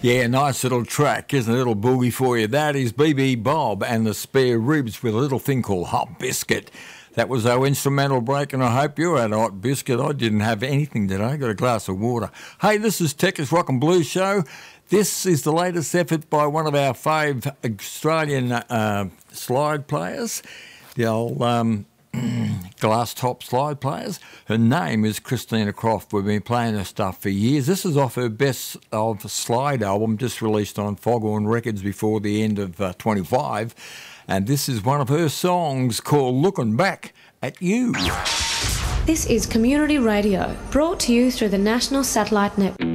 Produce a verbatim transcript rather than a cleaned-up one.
Yeah, nice little track, isn't it? A little boogie for you. That is B B Bob and the Spare Ribs with a little thing called Hot Biscuit. That was our instrumental break, and I hope you had a hot biscuit. I didn't have anything today. I got a glass of water. Hey, this is Tech's Rock and Blues Show. This is the latest effort by one of our fave Australian uh, slide players, the old um, glass top slide players. Her name is Christina Croft. We've been playing her stuff for years. This is off her Best of Slide album, just released on Foghorn Records before the end of uh, twenty-five. And this is one of her songs called Looking Back at You. This is Community Radio, brought to you through the National Satellite Network.